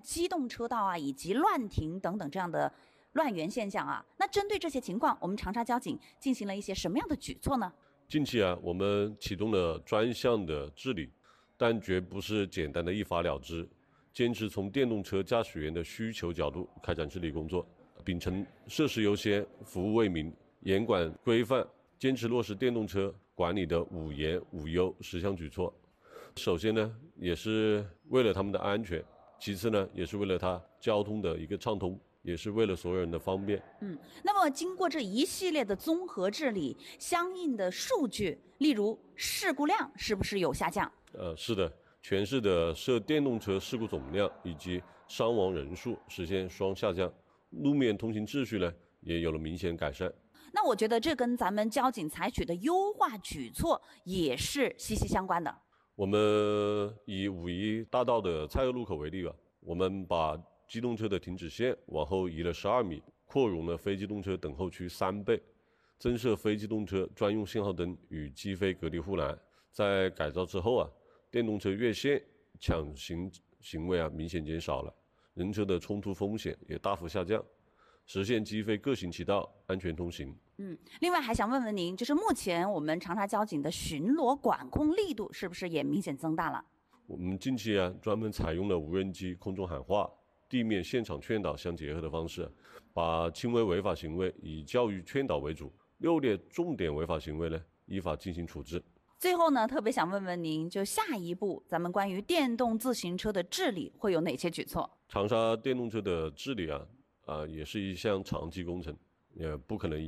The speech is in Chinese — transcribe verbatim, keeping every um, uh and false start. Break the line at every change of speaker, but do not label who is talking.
机动车道啊，以及乱停等等这样的乱源现象啊。那针对这些情况，我们长沙交警进行了一些什么样的举措呢？
近期啊，我们启动了专项的治理，但绝不是简单的一罚了之，坚持从电动车驾驶员的需求角度开展治理工作，秉承设施优先、服务为民、严管规范，坚持落实电动车管理的五严五优十项举措。首先呢，也是为了他们的安全；其次呢，也是为了它交通的一个畅通，也是为了所有人的方便。
嗯，那么经过这一系列的综合治理，相应的数据，例如事故量是不是有下降？
呃，是的，全市的涉电动车事故总量以及伤亡人数实现双下降，路面通行秩序呢也有了明显改善。
那我觉得这跟咱们交警采取的优化举措也是息息相关的。
我们以五一大道的蔡锷路口为例吧，我们把机动车的停止线往后移了十二米，扩容了非机动车等候区三倍，增设非机动车专用信号灯与机非隔离护栏。在改造之后啊，电动车越线抢行行为啊明显减少了，人车的冲突风险也大幅下降，实现机非各行其道，安全通行。
嗯，另外还想问问您，就是目前我们长沙交警的巡逻管控力度是不是也明显增大了？
我们近期啊专门采用了无人机空中喊话、地面现场劝导相结合的方式，把轻微违法行为以教育劝导为主，六列重点违法行为呢依法进行处置。
最后呢，特别想问问您，就下一步咱们关于电动自行车的治理会有哪些举措？
长沙电动车的治理啊，啊、呃、也是一项长期工程，也不可能